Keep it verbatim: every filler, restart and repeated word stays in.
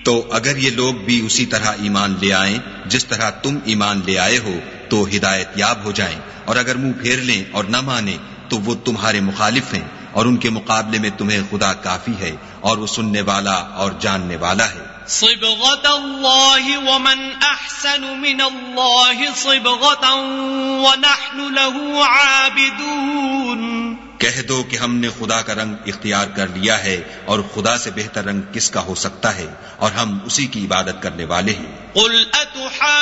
तो अगर ये लोग भी उसी तरह ईमान ले आएं जिस तरह तुम ईमान ले आए हो तो हिदायत याब हो जाएं, और अगर मुंह फेर लें और न माने तो वो तुम्हारे मुखालिफ हैं, और उनके मुकाबले में तुम्हें खुदा काफी है और वो सुनने वाला और जानने वाला है। सिबगतल्लाहि वमन अहसनु मिनल्लाहि सिबगतन वनहनु लहु आबिदून। कह दो कि हमने खुदा का रंग इख्तियार कर लिया है और खुदा से बेहतर रंग किसका हो सकता है, और हम उसी की इबादत करने वाले हैं।